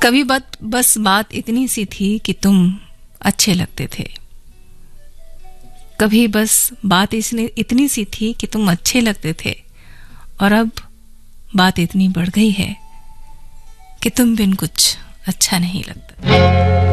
कभी बस बात इतनी सी थी कि तुम अच्छे लगते थे। कभी बस बात इतनी सी थी कि तुम अच्छे लगते थे, और अब बात इतनी बढ़ गई है कि तुम बिन कुछ अच्छा नहीं लगता।